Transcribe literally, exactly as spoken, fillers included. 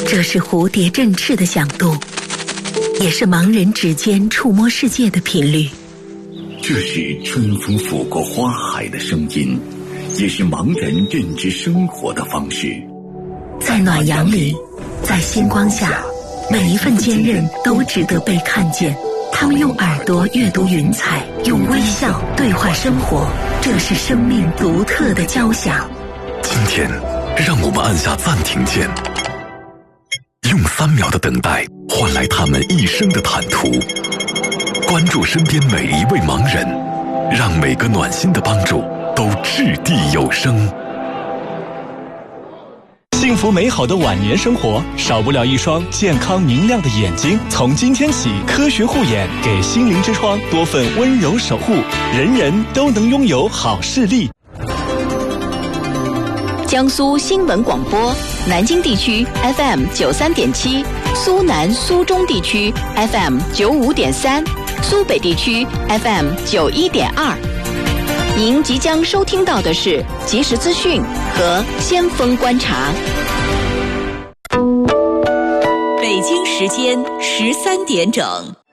这是蝴蝶振翅的响动，也是盲人指尖触摸世界的频率。 这是春风拂过花海的声音，也是盲人认知生活的方式。 在暖阳里，在星光下，每一份坚韧都值得被看见。他们用耳朵阅读云彩，用微笑对话生活，这是生命独特的交响。 今天，让我们按下暂停键，用三秒的等待换来他们一生的坦途。关注身边每一位盲人，让每个暖心的帮助都掷地有声。 幸福美好的晚年生活，少不了一双健康明亮的眼睛。从今天起，科学护眼给心灵之窗多份温柔守护，人人都能拥有好视力。 江苏新闻广播，南京地区 F M 九三点七，苏南苏中地区 F M 九五点三，苏北地区 F M 九一点二。您即将收听到的是即时资讯和先锋观察。 北京时间十三点整。